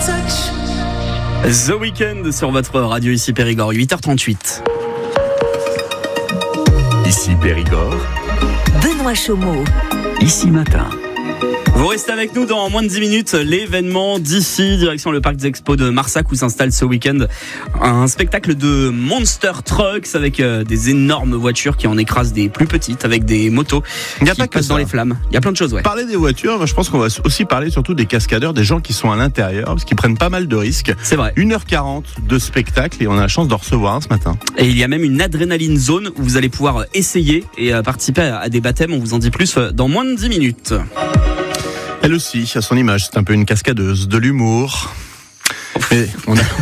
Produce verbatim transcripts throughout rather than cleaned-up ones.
The Weeknd sur votre radio ici Périgord, huit heures trente-huit. Ici Périgord, Benoît Chaumeau. Ici Matin. Vous restez avec nous dans moins de dix minutes, l'événement d'ici, direction le parc des expos de Marsac où s'installe ce week-end un spectacle de Monster Trucks avec euh, des énormes voitures qui en écrasent des plus petites avec des motos Il n'y a qui pas que passent ça. dans les flammes. Il y a plein de choses, ouais. Parler des voitures, je pense qu'on va aussi parler surtout des cascadeurs, des gens qui sont à l'intérieur, parce qu'ils prennent pas mal de risques. C'est vrai. une heure quarante de spectacle et on a la chance d'en recevoir un ce matin. Et il y a même une adrénaline zone où vous allez pouvoir essayer et euh, participer à, à des baptêmes. On vous en dit plus euh, dans moins de dix minutes. Elle aussi, à son image, c'est un peu une cascadeuse, de l'humour. Et on a...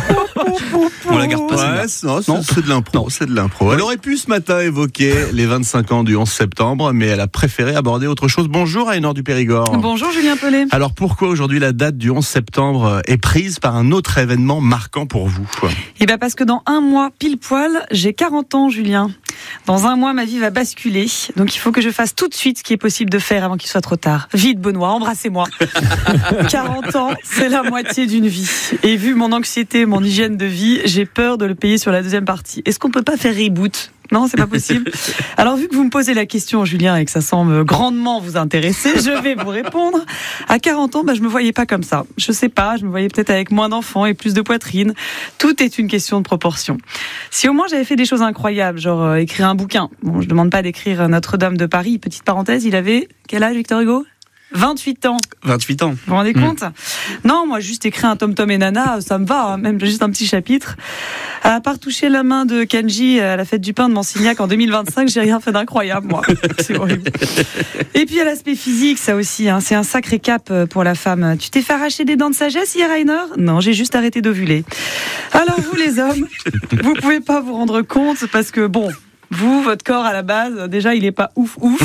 On la garde pas. Ouais, celle-là. non, c'est, Non. c'est de l'impro, Non. c'est de l'impro. Elle aurait pu ce matin évoquer les vingt-cinq ans du onze septembre, mais elle a préféré aborder autre chose. Bonjour Aénor du Périgord. Bonjour Julien Pellet. Alors pourquoi aujourd'hui la date du onze septembre est prise par un autre événement marquant pour vous ? Eh bien parce que dans un mois pile poil, j'ai quarante ans Julien. Dans un mois, ma vie va basculer. Donc il faut que je fasse tout de suite ce qui est possible de faire avant qu'il soit trop tard. Vite Benoît, embrassez-moi. quarante ans, c'est la moitié d'une vie. Et vu mon anxiété, mon hygiène de vie, j'ai peur de le payer sur la deuxième partie. Est-ce qu'on peut pas faire reboot ? Non, c'est pas possible. Alors, vu que vous me posez la question, Julien, et que ça semble grandement vous intéresser, je vais vous répondre. À quarante ans, bah, je me voyais pas comme ça. Je sais pas, je me voyais peut-être avec moins d'enfants et plus de poitrine. Tout est une question de proportion. Si au moins j'avais fait des choses incroyables, genre euh, écrire un bouquin. Bon, je demande pas d'écrire Notre-Dame de Paris. Petite parenthèse, il avait quel âge, Victor Hugo ? vingt-huit ans. vingt-huit ans. Vous vous rendez compte ? mmh. Non, moi, juste écrire un Tom Tom et Nana, ça me va, hein, même juste un petit chapitre. À part toucher la main de Kenji à la fête du pain de Mansignac en deux mille vingt-cinq, j'ai rien fait d'incroyable, moi. C'est horrible. Et puis, à l'aspect physique, ça aussi, hein, c'est un sacré cap pour la femme. Tu t'es fait arracher des dents de sagesse hier, Rainer ? Non, j'ai juste arrêté d'ovuler. Alors, vous, les hommes, vous pouvez pas vous rendre compte parce que, bon... Vous, votre corps à la base, déjà il est pas ouf ouf.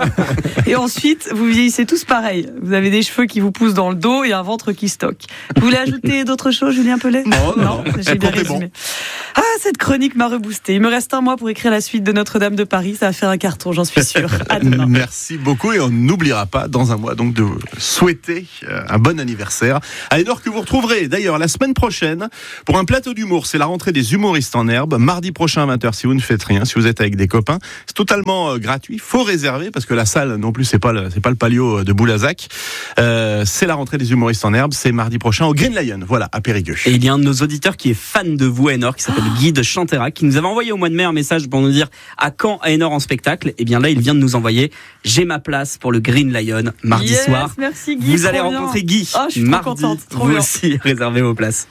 Et ensuite, vous vieillissez tous pareil. Vous avez des cheveux qui vous poussent dans le dos et un ventre qui stocke. Vous voulez ajouter d'autres choses, Julien Pellet ? Non, non, non. J'ai bien résumé. Ah, cette chronique m'a reboosté. Il me reste un mois pour écrire la suite de Notre-Dame de Paris. Ça va faire un carton, j'en suis sûre. À demain. Merci beaucoup et on n'oubliera pas dans un mois donc de vous souhaiter un bon anniversaire. Aénor que vous retrouverez d'ailleurs la semaine prochaine pour un plateau d'humour. C'est la rentrée des humoristes en herbe. Mardi prochain à vingt heures si vous ne faites rien, si vous êtes avec des copains. C'est totalement euh, gratuit. Faut réserver parce que la salle non plus c'est pas le, c'est pas le palio de Boulazac. Euh, c'est la rentrée des humoristes en herbe. C'est mardi prochain au Green Lion. Voilà à Périgueux. Et il y a un de nos auditeurs qui est fan de vous, Aénor, qui s'appelle Guy de Chanterac, qui nous avait envoyé au mois de mai un message pour nous dire à quand Aénor en spectacle. Et bien là, il vient de nous envoyer j'ai ma place pour le Green Lion mardi yes, soir. Merci Guy. Vous allez bien. rencontrer Guy oh, je suis mardi. trop contente. Trop vous bien. aussi réservez vos places.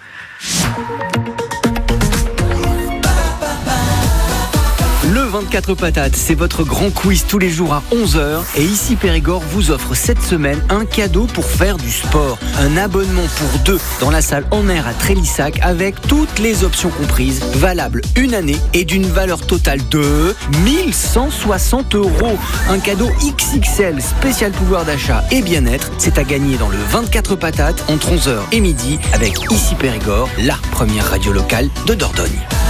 Le vingt-quatre patates, c'est votre grand quiz tous les jours à onze heures. Et ici Périgord vous offre cette semaine un cadeau pour faire du sport. Un abonnement pour deux dans la salle en air à Trélissac avec toutes les options comprises, valable une année et d'une valeur totale de mille cent soixante euros. Un cadeau X X L spécial pouvoir d'achat et bien-être, c'est à gagner dans le vingt-quatre patates entre onze heures et midi avec ici Périgord, la première radio locale de Dordogne.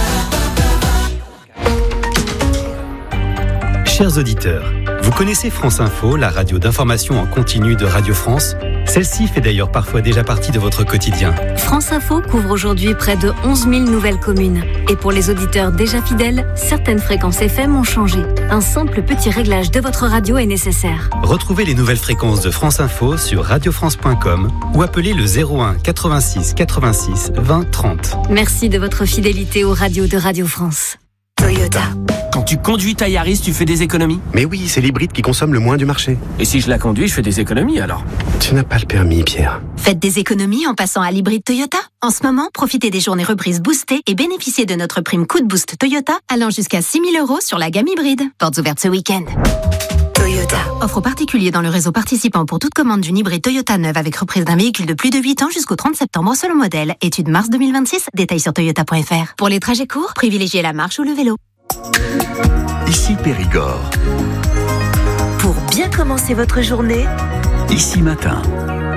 Chers auditeurs, vous connaissez France Info, la radio d'information en continu de Radio France ? Celle-ci fait d'ailleurs parfois déjà partie de votre quotidien. France Info couvre aujourd'hui près de onze mille nouvelles communes. Et pour les auditeurs déjà fidèles, certaines fréquences F M ont changé. Un simple petit réglage de votre radio est nécessaire. Retrouvez les nouvelles fréquences de France Info sur radio france point com ou appelez le zéro un quatre-vingt-six quatre-vingt-six vingt trente. Merci de votre fidélité aux radios de Radio France. Toyota. Quand tu conduis ta Yaris, tu fais des économies ? Mais oui, c'est l'hybride qui consomme le moins du marché. Et si je la conduis, je fais des économies alors ? Tu n'as pas le permis, Pierre. Faites des économies en passant à l'hybride Toyota. En ce moment, profitez des journées reprises boostées et bénéficiez de notre prime coup de boost Toyota allant jusqu'à six mille euros sur la gamme hybride. Portes ouvertes ce week-end. Toyota. Offre aux particuliers dans le réseau participant pour toute commande d'une hybride Toyota neuve avec reprise d'un véhicule de plus de huit ans jusqu'au trente septembre selon modèle. Étude mars deux mille vingt-six. Détails sur toyota point f r. Pour les trajets courts, privilégiez la marche ou le vélo. Ici Périgord, Pour bien commencer votre journée, ici Matin.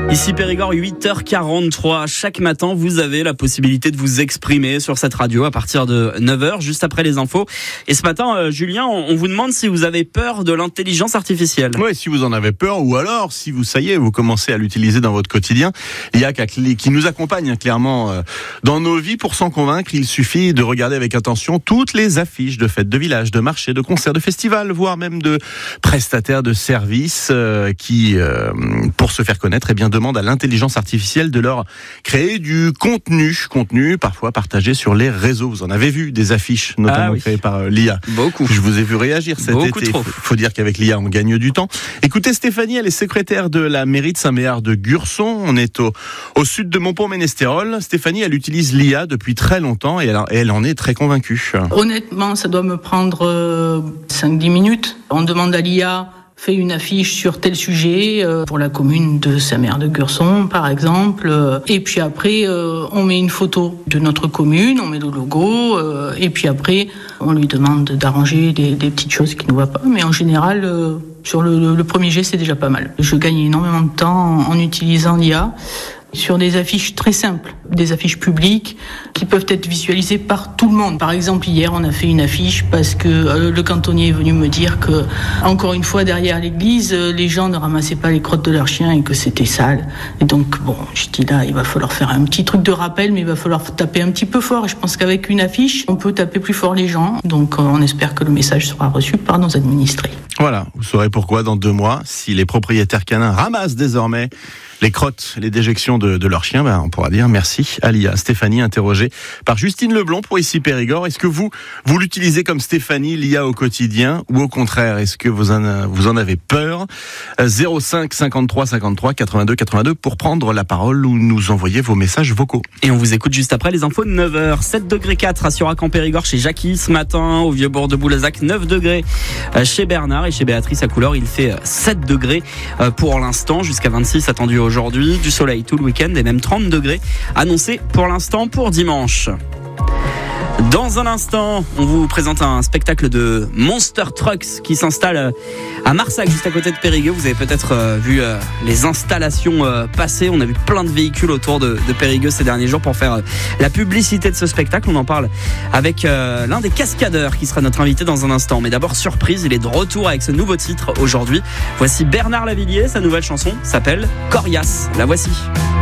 Ici Périgord, huit heures quarante-trois. Chaque matin, vous avez la possibilité de vous exprimer sur cette radio à partir de neuf heures, juste après les infos. Et ce matin, euh, Julien, on vous demande si vous avez peur de l'intelligence artificielle. Oui, si vous en avez peur, ou alors si vous, ça y est, vous commencez à l'utiliser dans votre quotidien. Il y a qui nous accompagne hein, clairement euh, dans nos vies. Pour s'en convaincre, il suffit de regarder avec attention toutes les affiches de fêtes de village, de marchés, de concerts, de festivals, voire même de prestataires de services euh, qui, euh, pour se faire connaître, eh bien, demande à l'intelligence artificielle de leur créer du contenu, contenu parfois partagé sur les réseaux. Vous en avez vu des affiches, notamment ah oui. créées par euh, l'I A. Beaucoup. Je vous ai vu réagir cet Beaucoup été. trop. Il faut dire qu'avec l'I A, on gagne du temps. Écoutez, Stéphanie, elle est secrétaire de la mairie de Saint-Méard de Gurson. On est au, au sud de Montpont-Ménestérol. Stéphanie, elle utilise l'I A depuis très longtemps et elle, et elle en est très convaincue. Honnêtement, ça doit me prendre euh, cinq à dix minutes. On demande à l'I A... fait une affiche sur tel sujet euh, pour la commune de Saint-Méard de Gurson, par exemple. Euh, et puis après, euh, on met une photo de notre commune, on met le logo. Euh, et puis après, on lui demande d'arranger des, des petites choses qui ne voient pas. Mais en général, euh, sur le, le premier jet, c'est déjà pas mal. Je gagne énormément de temps en, en utilisant l'I A. Sur des affiches très simples, des affiches publiques qui peuvent être visualisées par tout le monde. Par exemple, hier, on a fait une affiche parce que euh, le cantonnier est venu me dire que, encore une fois, derrière l'église, euh, les gens ne ramassaient pas les crottes de leurs chiens et que c'était sale. Et donc, bon, je dis là, il va falloir faire un petit truc de rappel, mais il va falloir taper un petit peu fort. Et je pense qu'avec une affiche, on peut taper plus fort les gens. Donc, euh, on espère que le message sera reçu par nos administrés. Voilà, vous saurez pourquoi dans deux mois, si les propriétaires canins ramassent désormais les crottes, les déjections de, de leurs chiens, ben on pourra dire merci à l'I A. Stéphanie, interrogée par Justine Leblond pour Ici Périgord. Est-ce que vous, vous l'utilisez comme Stéphanie, l'I A au quotidien, ou au contraire, est-ce que vous en, vous en avez peur? zéro cinq cinquante-trois cinquante-trois quatre-vingt-deux quatre-vingt-deux pour prendre la parole ou nous envoyer vos messages vocaux. Et on vous écoute juste après les infos de neuf heures. sept degrés quatre à Surac Périgord chez Jackie ce matin, au Vieux-Bourg de Boulazac, neuf degrés chez Bernard et chez Béatrice à Couleur, il fait sept degrés pour l'instant, jusqu'à vingt-six attendu aujourd'hui, du soleil tout le week-end et même trente degrés annoncés pour l'instant pour dimanche. Dans un instant, on vous présente un spectacle de Monster Trucks qui s'installe à Marsac, juste à côté de Périgueux. Vous avez peut-être vu les installations passer. On a vu plein de véhicules autour de, de Périgueux ces derniers jours pour faire la publicité de ce spectacle. On en parle avec l'un des cascadeurs qui sera notre invité dans un instant. Mais d'abord, surprise, il est de retour avec ce nouveau titre aujourd'hui. Voici Bernard Lavilliers, sa nouvelle chanson s'appelle Coriace. La voici.